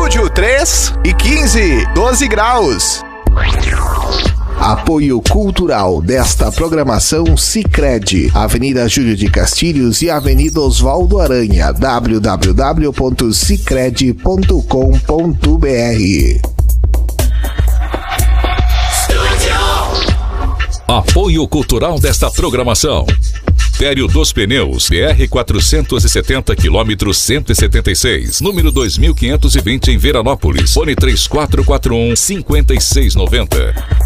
Estúdio 3:15, 12 graus. Apoio cultural desta programação Sicredi, Avenida Júlio de Castilhos e Avenida Osvaldo Aranha, www.sicredi.com.br. Apoio cultural desta programação. Tério dos Pneus, BR 470 km 176, número 2520 em Veranópolis. Fone 3441-5690.